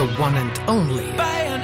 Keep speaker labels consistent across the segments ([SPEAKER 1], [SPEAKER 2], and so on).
[SPEAKER 1] one and only.
[SPEAKER 2] Bayern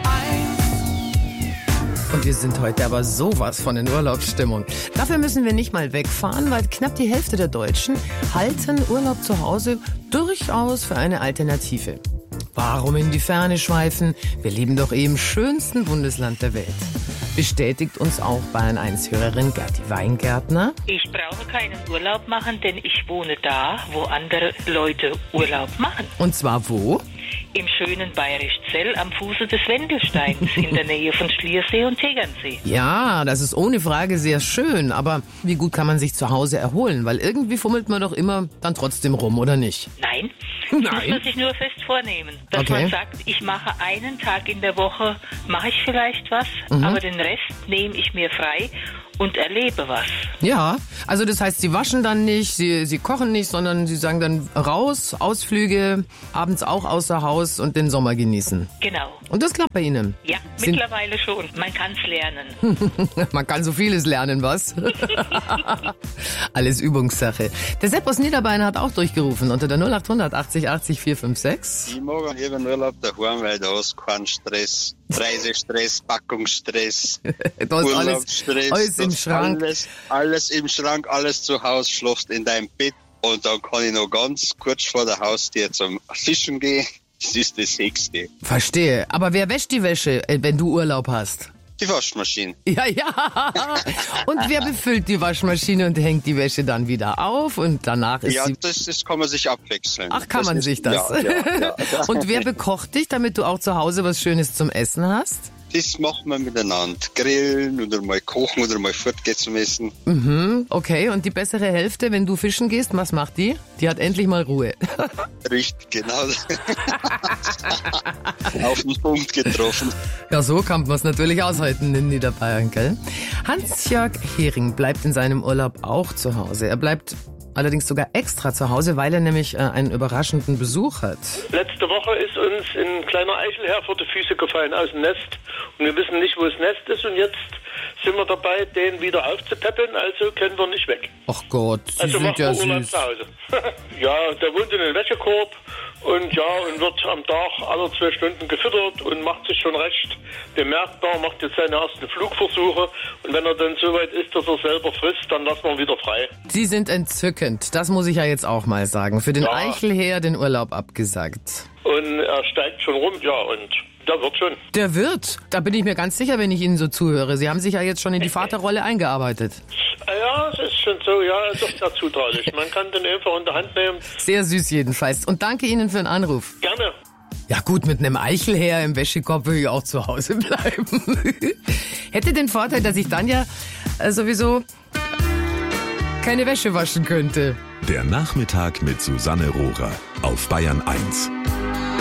[SPEAKER 2] 1.
[SPEAKER 1] Und wir sind heute aber sowas von in Urlaubsstimmung. Dafür müssen wir nicht mal wegfahren, weil knapp die Hälfte der Deutschen halten Urlaub zu Hause durchaus für eine Alternative. Warum in die Ferne schweifen? Wir leben doch im schönsten Bundesland der Welt. Bestätigt uns auch Bayern 1-Hörerin Gerti Weingärtner.
[SPEAKER 3] Ich brauche keinen Urlaub machen, denn ich wohne da, wo andere Leute Urlaub machen.
[SPEAKER 1] Und zwar wo?
[SPEAKER 3] Im schönen Bayerisch Zell am Fuße des Wendelsteins in der Nähe von Schliersee und Tegernsee.
[SPEAKER 1] Ja, das ist ohne Frage sehr schön, aber wie gut kann man sich zu Hause erholen? Weil irgendwie fummelt man doch immer dann trotzdem rum, oder nicht?
[SPEAKER 3] Nein, das muss man sich nur fest vornehmen. Dass man sagt, ich mache einen Tag in der Woche, mache ich vielleicht was, aber den Rest nehme ich mir frei und erlebe was.
[SPEAKER 1] Ja, also das heißt, Sie waschen dann nicht, Sie kochen nicht, sondern Sie sagen dann raus, Ausflüge, abends auch außer Haus und den Sommer genießen.
[SPEAKER 3] Genau.
[SPEAKER 1] Und das klappt bei Ihnen?
[SPEAKER 3] Ja, mittlerweile schon. Man kann es lernen.
[SPEAKER 1] Man kann so vieles lernen, was? Alles Übungssache. Der Sepp aus Niederbayern hat auch durchgerufen unter der 0800 80 80 456.
[SPEAKER 4] Ich mag einen lieben Urlaub daheim, weil da hast du keinen Stress. Reisestress, Packungsstress,
[SPEAKER 1] da ist
[SPEAKER 4] Urlaubsstress.
[SPEAKER 1] alles im Schrank.
[SPEAKER 4] Alles im Schrank, alles zu Hause, schlafst in deinem Bett. Und dann kann ich noch ganz kurz vor der Haustür zum Fischen gehen. Das ist das Höchste.
[SPEAKER 1] Verstehe. Aber wer wäscht die Wäsche, wenn du Urlaub hast?
[SPEAKER 4] Die Waschmaschine.
[SPEAKER 1] Ja. Und wer befüllt die Waschmaschine und hängt die Wäsche dann wieder auf und danach ist sie...
[SPEAKER 4] Das kann man sich abwechseln.
[SPEAKER 1] Ach, kann man sich das?
[SPEAKER 4] Ja.
[SPEAKER 1] Und wer bekocht dich, damit du auch zu Hause was Schönes zum Essen hast?
[SPEAKER 4] Das macht man miteinander. Grillen oder mal kochen oder mal fortgehen zum Essen.
[SPEAKER 1] Okay, und die bessere Hälfte, wenn du fischen gehst, was macht die? Die hat endlich mal Ruhe.
[SPEAKER 4] Richtig, genau. Auf den Punkt getroffen.
[SPEAKER 1] Ja, so kann man es natürlich aushalten in Niederbayern, gell? Hans-Jörg Hering bleibt in seinem Urlaub auch zu Hause. Er bleibt allerdings sogar extra zu Hause, weil er nämlich einen überraschenden Besuch hat.
[SPEAKER 5] Letzte Woche ist uns ein kleiner Eichelherr vor die Füße gefallen aus dem Nest. Und wir wissen nicht, wo das Nest ist. Und jetzt sind wir dabei, den wieder aufzupäppeln. Also können wir nicht weg.
[SPEAKER 1] Ach Gott, Sie
[SPEAKER 5] also
[SPEAKER 1] sind ja süß.
[SPEAKER 5] Urlaub zu Hause. Ja, der wohnt in einem Wäschekorb. Und wird am Tag alle 2 Stunden gefüttert und macht sich schon recht bemerkbar, macht jetzt seine ersten Flugversuche. Und wenn er dann so weit ist, dass er selber frisst, dann lassen wir ihn wieder frei.
[SPEAKER 1] Sie sind entzückend, das muss ich ja jetzt auch mal sagen. Für den Eichelherr den Urlaub abgesagt.
[SPEAKER 5] Und er steigt schon rum, und der wird schon.
[SPEAKER 1] Der wird, da bin ich mir ganz sicher, wenn ich Ihnen so zuhöre. Sie haben sich ja jetzt schon in die Vaterrolle eingearbeitet.
[SPEAKER 5] Ja, es ist schon so, ist doch sehr zutraulich. Man kann den einfach in der Hand nehmen.
[SPEAKER 1] Sehr süß jedenfalls. Und danke Ihnen für den Anruf.
[SPEAKER 5] Gerne.
[SPEAKER 1] Ja gut, mit einem Eichelherr im Wäschekorb würde ich auch zu Hause bleiben. Hätte den Vorteil, dass ich dann ja sowieso keine Wäsche waschen könnte.
[SPEAKER 6] Der Nachmittag mit Susanne Rohrer auf Bayern 1.